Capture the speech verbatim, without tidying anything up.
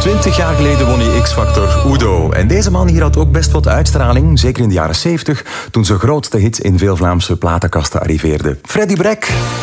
Twintig jaar geleden won hij X-Factor Udo. En deze man hier had ook best wat uitstraling, zeker in de jaren zeventig, toen zijn grootste hit in veel Vlaamse platenkasten arriveerde. Freddy Brek.